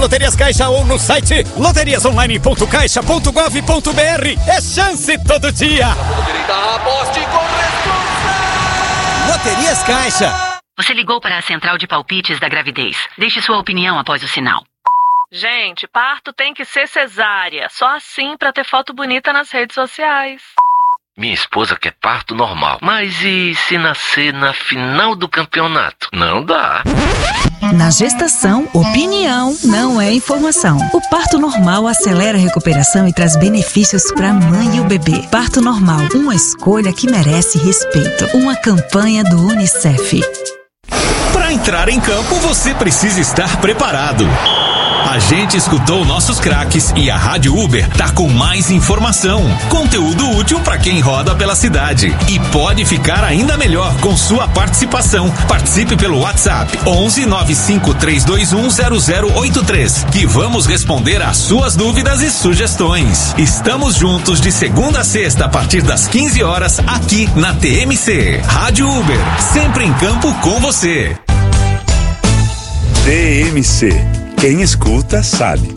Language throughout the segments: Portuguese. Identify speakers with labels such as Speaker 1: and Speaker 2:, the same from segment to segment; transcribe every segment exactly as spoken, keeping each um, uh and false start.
Speaker 1: Loterias Caixa ou no site loterias online ponto caixa ponto gov ponto br. É chance todo dia.
Speaker 2: Aposte com responsa.
Speaker 1: Loterias Caixa.
Speaker 3: Você ligou para a central de palpites da gravidez. Deixe sua opinião após o sinal.
Speaker 4: Gente, parto tem que ser cesárea. Só assim pra ter foto bonita nas redes sociais.
Speaker 5: Minha esposa quer parto normal. Mas e se nascer na final do campeonato? Não dá.
Speaker 6: Na gestação, opinião não é informação. O parto normal acelera a recuperação e traz benefícios para a mãe e o bebê. Parto normal, uma escolha que merece respeito. Uma campanha do Unicef.
Speaker 7: Para entrar em campo, você precisa estar preparado. A gente escutou nossos craques e a Rádio Uber tá com mais informação, conteúdo útil para quem roda pela cidade e pode ficar ainda melhor com sua participação. Participe pelo WhatsApp onze nove cinco três dois um zero zero oito três que vamos responder às suas dúvidas e sugestões. Estamos juntos de segunda a sexta a partir das quinze horas aqui na T M C. Rádio Uber, sempre em campo com você.
Speaker 8: T M C. Quem escuta sabe.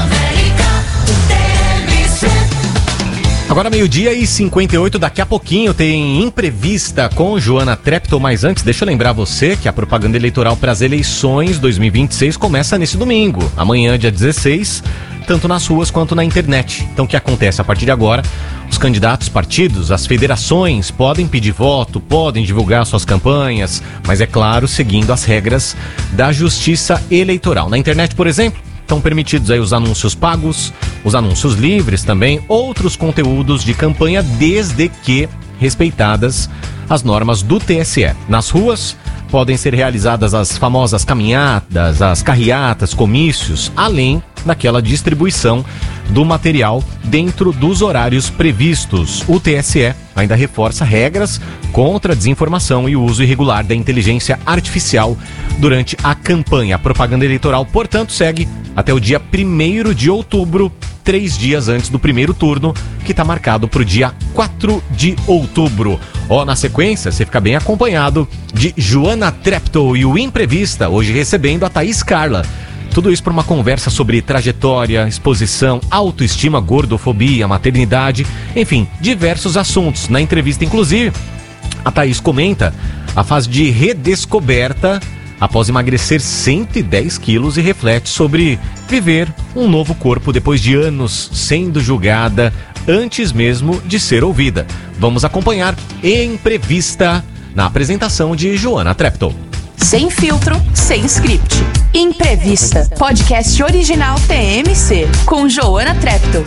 Speaker 9: Agora meio-dia e cinquenta e oito, daqui a pouquinho tem Imprevista com Joana Treptow, mas antes deixa eu lembrar você que a propaganda eleitoral para as eleições dois mil e vinte e seis começa nesse domingo, amanhã dia dezesseis, tanto nas ruas quanto na internet. Então o que acontece a partir de agora? Os candidatos, partidos, as federações podem pedir voto, podem divulgar suas campanhas, mas é claro, seguindo as regras da Justiça Eleitoral. Na internet, por exemplo, estão permitidos aí os anúncios pagos, os anúncios livres também, outros conteúdos de campanha, desde que respeitadas as normas do T S E. Nas ruas, podem ser realizadas as famosas caminhadas, as carreatas, comícios, além daquela distribuição do material dentro dos horários previstos. O T S E ainda reforça regras contra a desinformação e o uso irregular da inteligência artificial durante a campanha. A propaganda eleitoral, portanto, segue até o dia primeiro de outubro, três dias antes do primeiro turno, que está marcado para o dia quatro de outubro. Ó, na sequência, você fica bem acompanhado de Joana Treptow e o Imprevista, hoje recebendo a Thaís Carla. Tudo isso por uma conversa sobre trajetória, exposição, autoestima, gordofobia, maternidade, enfim, diversos assuntos. Na entrevista, inclusive, a Thaís comenta a fase de redescoberta após emagrecer cento e dez quilos e reflete sobre viver um novo corpo depois de anos sendo julgada antes mesmo de ser ouvida. Vamos acompanhar Imprevista na apresentação de Joana Treptow.
Speaker 10: Sem filtro, sem script. Imprevista, podcast original T M C, com Joana Treptow.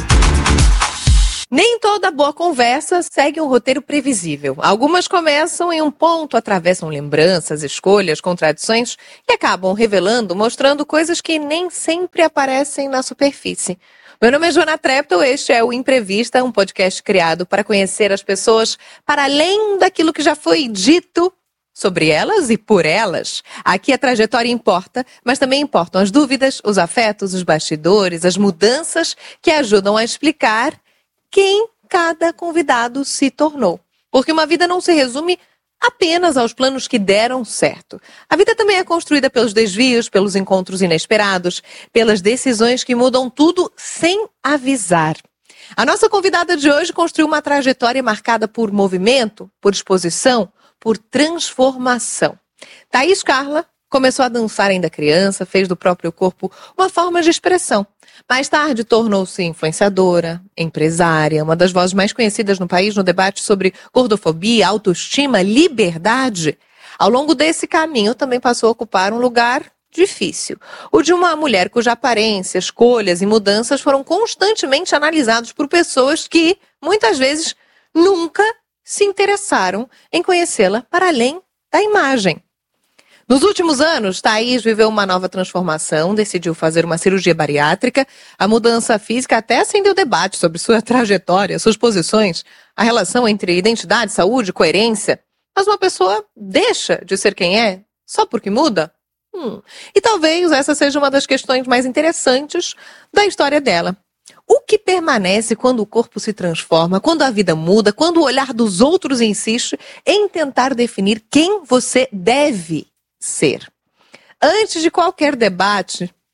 Speaker 11: Nem toda boa conversa segue um roteiro previsível. Algumas começam em um ponto, atravessam lembranças, escolhas, contradições e acabam revelando, mostrando coisas que nem sempre aparecem na superfície. Meu nome é Joana Treptow, este é o Imprevista, um podcast criado para conhecer as pessoas para além daquilo que já foi dito sobre elas e por elas. Aqui a trajetória importa, mas também importam as dúvidas, os afetos, os bastidores, as mudanças que ajudam a explicar quem cada convidado se tornou. Porque uma vida não se resume apenas aos planos que deram certo. A vida também é construída pelos desvios, pelos encontros inesperados, pelas decisões que mudam tudo sem avisar. A nossa convidada de hoje construiu uma trajetória marcada por movimento, por exposição, por transformação. Thaís Carla começou a dançar ainda criança, fez do próprio corpo uma forma de expressão. Mais tarde tornou-se influenciadora, empresária, uma das vozes mais conhecidas no país no debate sobre gordofobia, autoestima, liberdade. Ao longo desse caminho também passou a ocupar um lugar difícil. O de uma mulher cuja aparência, escolhas e mudanças foram constantemente analisados por pessoas que, muitas vezes, nunca se interessaram em conhecê-la para além da imagem. Nos últimos anos, Thaís viveu uma nova transformação, decidiu fazer uma cirurgia bariátrica. A mudança física até acendeu debate sobre sua trajetória, suas posições, a relação entre identidade, saúde, coerência. Mas uma pessoa deixa de ser quem é só porque muda? Hum. E talvez essa seja uma das questões mais interessantes da história dela. O que permanece quando o corpo se transforma, quando a vida muda, quando o olhar dos outros insiste em tentar definir quem você deve ser? Antes de qualquer debate,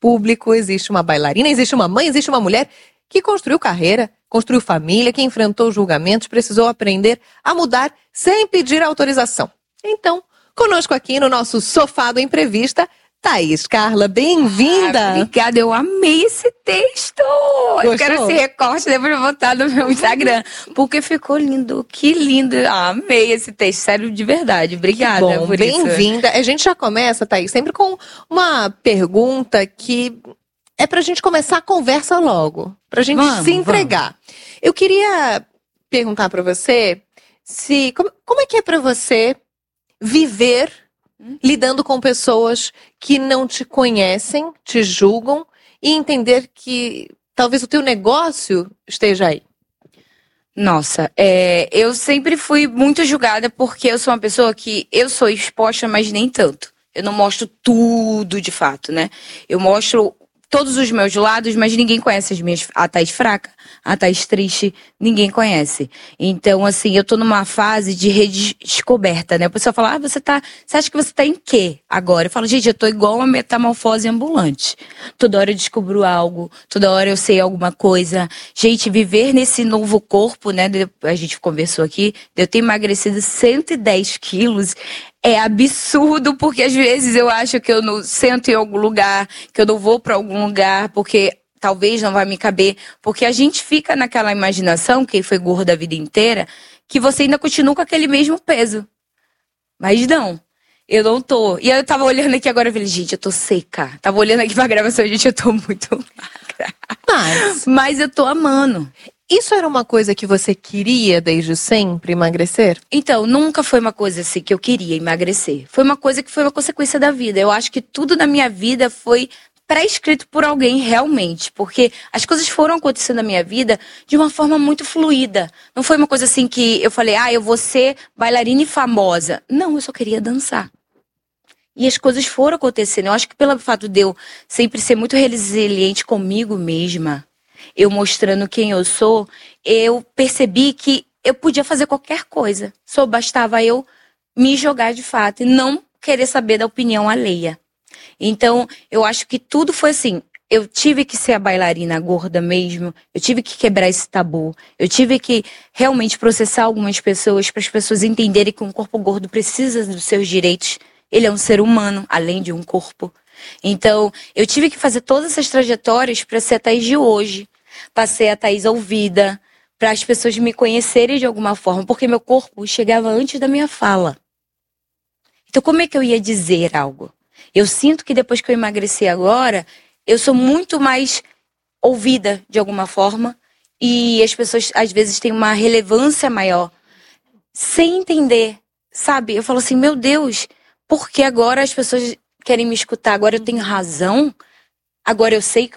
Speaker 11: público, existe uma bailarina, existe uma mãe, existe uma mulher que construiu carreira, construiu família, que enfrentou julgamentos, precisou aprender a mudar sem pedir autorização. Então, conosco aqui no nosso Sofá do Imprevista, Thaís Carla, bem-vinda!
Speaker 12: Ah, obrigada, eu amei esse texto!
Speaker 11: Gostou?
Speaker 12: Eu quero esse recorte, depois botar no meu Instagram, porque ficou lindo, que lindo! Ah, amei esse texto, sério, de verdade, obrigada
Speaker 11: Bom,
Speaker 12: por isso.
Speaker 11: bem-vinda! A gente já começa, Thaís, sempre com uma pergunta que é pra gente começar a conversa logo, pra gente
Speaker 12: Vamos,
Speaker 11: se entregar. Vamos. Eu queria perguntar pra você, se como, como é que é pra você viver lidando com pessoas que não te conhecem, te julgam e entender que talvez o teu negócio esteja aí?
Speaker 12: Nossa, é, eu sempre fui muito julgada porque eu sou uma pessoa que eu sou exposta, mas nem tanto. Eu não mostro tudo de fato, né? Eu mostro todos os meus lados, mas ninguém conhece as minhas, a Thaís fraca, a Thaís triste, ninguém conhece. Então, assim, eu tô numa fase de redescoberta, né? A pessoa fala, ah, você tá, você acha que você tá em quê agora? Eu falo, gente, eu tô igual uma metamorfose ambulante. Toda hora eu descubro algo, toda hora eu sei alguma coisa. Gente, viver nesse novo corpo, né? A gente conversou aqui, eu tenho emagrecido cento e dez quilos, é absurdo, porque às vezes eu acho que eu não sento em algum lugar, que eu não vou pra algum lugar, porque talvez não vai me caber. Porque a gente fica naquela imaginação, quem foi gordo a vida inteira, que você ainda continua com aquele mesmo peso. Mas não, eu não tô. E eu tava olhando aqui agora e falei, gente, eu tô seca. Tava olhando aqui pra gravação, gente, eu tô muito magra. Mas, Mas eu tô amando.
Speaker 11: Isso era uma coisa que você queria desde sempre, emagrecer?
Speaker 12: Então, nunca foi uma coisa assim que eu queria emagrecer. Foi uma coisa que foi uma consequência da vida. Eu acho que tudo na minha vida foi pré-escrito por alguém realmente. Porque as coisas foram acontecendo na minha vida de uma forma muito fluida. Não foi uma coisa assim que eu falei, ah, eu vou ser bailarina e famosa. Não, eu só queria dançar. E as coisas foram acontecendo. Eu acho que pelo fato de eu sempre ser muito resiliente comigo mesma, eu mostrando quem eu sou, eu percebi que eu podia fazer qualquer coisa. Só bastava eu me jogar de fato e não querer saber da opinião alheia. Então, eu acho que tudo foi assim. Eu tive que ser a bailarina gorda mesmo, eu tive que quebrar esse tabu, eu tive que realmente processar algumas pessoas para as pessoas entenderem que um corpo gordo precisa dos seus direitos. Ele é um ser humano, além de um corpo. Então, eu tive que fazer todas essas trajetórias para ser a Thaís de hoje. Passei a Thaís ouvida, para as pessoas me conhecerem de alguma forma, porque meu corpo chegava antes da minha fala. Então, como é que eu ia dizer algo? Eu sinto que depois que eu emagreci agora, eu sou muito mais ouvida de alguma forma, e as pessoas às vezes têm uma relevância maior, sem entender, sabe? Eu falo assim, meu Deus, por que agora as pessoas querem me escutar? Agora eu tenho razão? Agora eu sei